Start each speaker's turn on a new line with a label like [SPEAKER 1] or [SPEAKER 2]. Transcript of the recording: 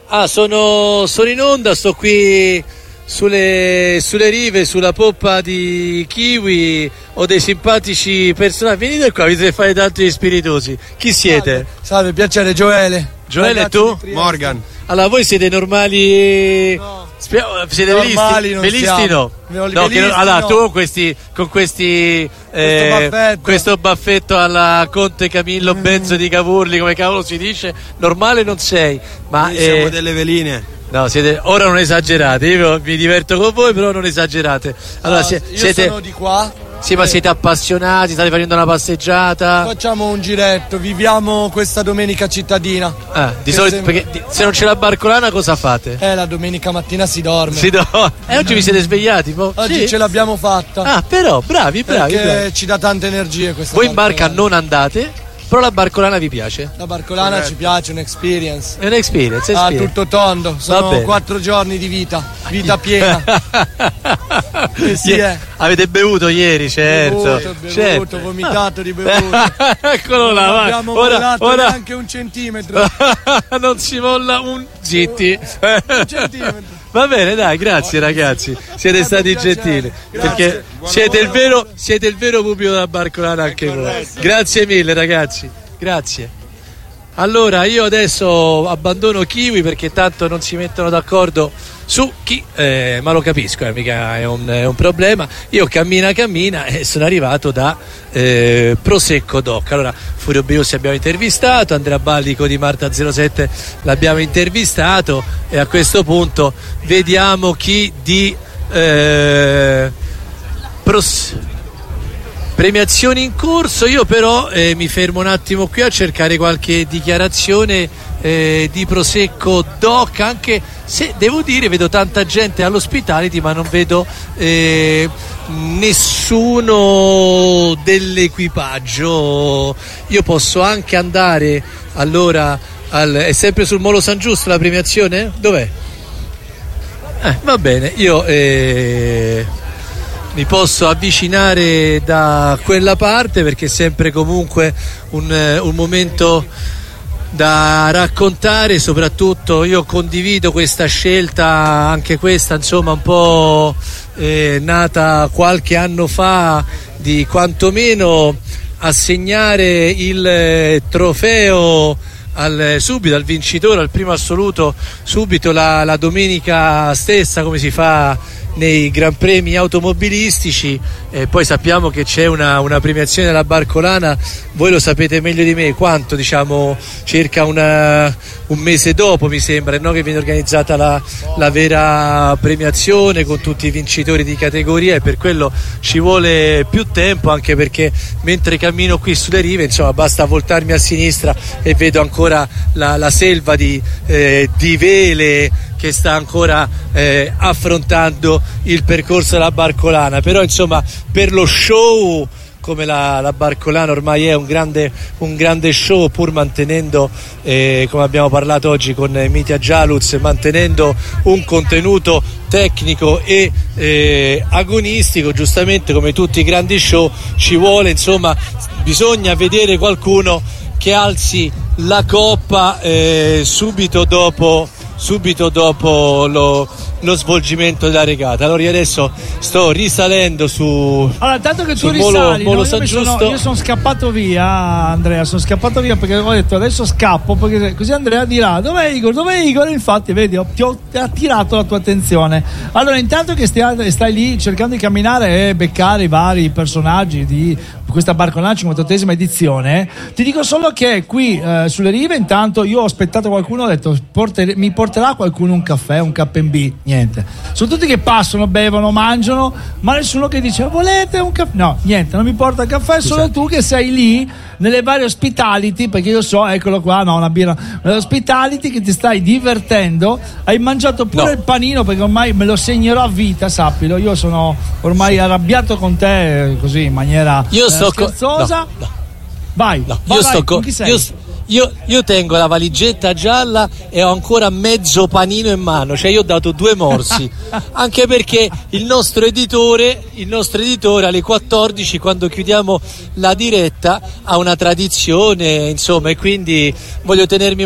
[SPEAKER 1] Sono in onda, sto qui sulle rive, sulla poppa di Kiwi. Ho dei simpatici personaggi. Venite qua, vi dovete fare tanti spiritosi. Chi siete?
[SPEAKER 2] Salve, piacere, Gioele.
[SPEAKER 1] Gioele, e tu?
[SPEAKER 3] Morgan.
[SPEAKER 1] Allora, voi siete normali?
[SPEAKER 2] No.
[SPEAKER 1] Siete
[SPEAKER 2] normali,
[SPEAKER 1] velisti? No. Allora, tu con questo baffetto alla Conte Camillo Benzo di Cavourli, come cavolo si dice, normale non sei. Ma
[SPEAKER 3] siamo delle veline.
[SPEAKER 1] No, ora non esagerate, io mi diverto con voi, però non esagerate. Allora,
[SPEAKER 2] io sono di qua.
[SPEAKER 1] Sì, ma siete appassionati, state facendo una passeggiata?
[SPEAKER 2] Facciamo un giretto, viviamo questa domenica cittadina.
[SPEAKER 1] Di solito, perché se non c'è la barcolana cosa fate?
[SPEAKER 2] La domenica mattina si dorme.
[SPEAKER 1] Oggi vi siete svegliati?
[SPEAKER 2] Oggi ce l'abbiamo fatta.
[SPEAKER 1] Però, bravi.
[SPEAKER 2] Perché ci dà tante energie questa
[SPEAKER 1] Voi in barca non andate? Però la barcolana vi piace?
[SPEAKER 2] La barcolana ci piace, un'experience.
[SPEAKER 1] È un'experience.
[SPEAKER 2] Tutto tondo, sono 4 giorni di vita piena.
[SPEAKER 1] Avete bevuto ieri, certo.
[SPEAKER 2] Bevuto, vomitato di bevuto.
[SPEAKER 1] Eccolo là,
[SPEAKER 2] non abbiamo volato neanche un centimetro.
[SPEAKER 1] Non si molla zitti.
[SPEAKER 2] Un centimetro.
[SPEAKER 1] Va bene, dai, grazie ragazzi, siete stati gentili, perché siete il vero pubblico della barcolana anche voi. Grazie mille ragazzi, grazie. Allora io adesso abbandono Kiwi perché tanto non si mettono d'accordo su chi, ma lo capisco, mica è un problema. Io cammina e sono arrivato da Prosecco Doc. Allora, Furio Biossi abbiamo intervistato, Andrea Ballico di Marta 07 l'abbiamo intervistato, e a questo punto vediamo chi di premiazioni in corso. Io però mi fermo un attimo qui a cercare qualche dichiarazione di Prosecco Doc, anche se devo dire vedo tanta gente all'ospitality ma non vedo nessuno dell'equipaggio. Io posso anche andare allora è sempre sul Molo San Giusto la premiazione? Dov'è? Va bene, io mi posso avvicinare da quella parte perché è sempre comunque un momento da raccontare. Soprattutto io condivido questa scelta, anche questa insomma un po' nata qualche anno fa, di quantomeno assegnare il trofeo subito al vincitore, al primo assoluto, subito la domenica stessa, come si fa nei gran premi automobilistici. Poi sappiamo che c'è una premiazione della barcolana, voi lo sapete meglio di me, quanto, diciamo circa un mese dopo mi sembra, no? Che viene organizzata la vera premiazione con tutti i vincitori di categoria, e per quello ci vuole più tempo, anche perché mentre cammino qui sulle rive insomma basta voltarmi a sinistra e vedo ancora la selva di vele che sta ancora affrontando il percorso della barcolana. Però insomma per lo show, come la barcolana ormai è un grande show, pur mantenendo come abbiamo parlato oggi con Mitja Jaluz, mantenendo un contenuto tecnico e agonistico. Giustamente, come tutti i grandi show, ci vuole, insomma, bisogna vedere qualcuno che alzi la coppa subito dopo lo svolgimento della regata. Allora io adesso sto risalendo
[SPEAKER 4] allora, tanto che tu risali, Molo San Giusto. Io sono scappato via, Andrea, perché ho detto adesso scappo, perché così Andrea dirà dov'è Igor? Infatti vedi, ti ho attirato la tua attenzione. Allora, intanto che stai lì cercando di camminare e beccare i vari personaggi di questa barcolana 58esima edizione, ti dico solo che qui sulle rive intanto io ho aspettato qualcuno, ho detto mi porterà qualcuno un caffè, un K&B, niente, sono tutti che passano, bevono, mangiano, ma nessuno che dice volete un caffè, no, niente, non mi porta il caffè. Solo tu che sei lì nelle varie hospitality, perché io so, eccolo qua, no, una birra, nell'hospitality, che ti stai divertendo, hai mangiato pure il panino, perché ormai me lo segnerò a vita, sappilo, io sono ormai arrabbiato con te così in maniera scherzosa. Vai, con chi sei?
[SPEAKER 1] Io tengo la valigetta gialla e ho ancora mezzo panino in mano, cioè io ho dato 2 morsi anche perché il nostro editore alle 14, quando chiudiamo la diretta, ha una tradizione, insomma, e quindi voglio tenermi